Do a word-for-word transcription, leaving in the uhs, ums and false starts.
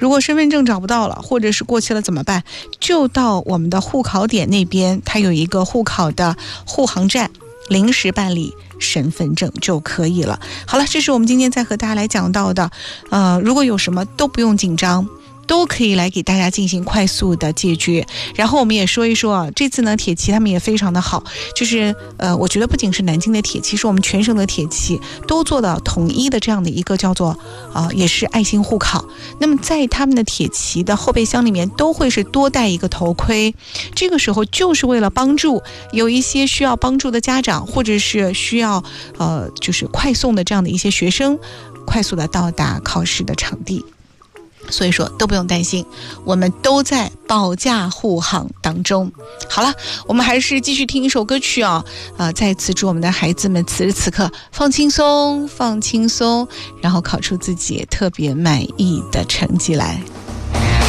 如果身份证找不到了，或者是过期了怎么办？就到我们的户考点那边，它有一个户考的护航站，临时办理身份证就可以了。好了，这是我们今天在和大家来讲到的，呃，如果有什么都不用紧张，都可以来给大家进行快速的解决。然后我们也说一说啊，这次呢铁骑他们也非常的好，就是呃，我觉得不仅是南京的铁骑，是我们全省的铁骑都做到统一的这样的一个叫做啊、呃，也是爱心护考。那么在他们的铁骑的后备箱里面都会是多带一个头盔，这个时候就是为了帮助有一些需要帮助的家长，或者是需要呃就是快送的这样的一些学生，快速的到达考试的场地。所以说都不用担心，我们都在保驾护航当中。好了，我们还是继续听一首歌曲啊，呃，再次祝我们的孩子们此时此刻放轻松，放轻松，然后考出自己特别满意的成绩来。